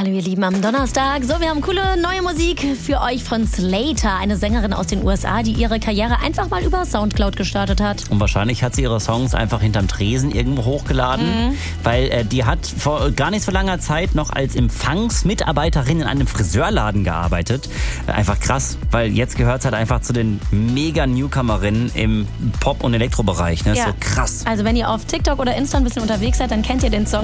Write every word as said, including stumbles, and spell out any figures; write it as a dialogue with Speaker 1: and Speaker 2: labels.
Speaker 1: Hallo ihr Lieben, am Donnerstag. So, wir haben coole neue Musik für euch von Slater, eine Sängerin aus den U S A, die ihre Karriere einfach mal über Soundcloud gestartet hat.
Speaker 2: Und wahrscheinlich hat sie ihre Songs einfach hinterm Tresen irgendwo hochgeladen, mhm. weil äh, die hat vor gar nicht so langer Zeit noch als Empfangsmitarbeiterin in einem Friseurladen gearbeitet. Äh, einfach krass, weil jetzt gehört es halt einfach zu den Mega-Newcomerinnen im Pop- und Elektrobereich. Ne?
Speaker 1: Ja.
Speaker 2: So krass.
Speaker 1: Also wenn ihr auf TikTok oder Insta ein bisschen unterwegs seid, dann kennt ihr den Song.